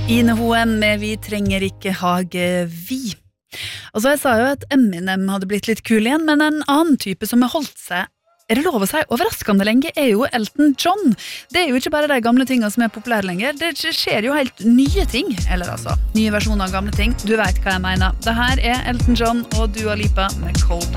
Ine Hoem med Vi trenger ikke hage vi. Altså jeg sa jo at Eminem hadde blitt litt kul igjen, men en annen type som har holdt seg, er det lov å si, overraskende lenge, er jo Elton John. Det er jo ikke bare de gamle tingene som er populære lenger, det skjer jo helt nye ting, eller altså, nye versjoner av gamle ting. Du vet hva jeg mener. Det her er Elton John og Dua Lipa med Cold.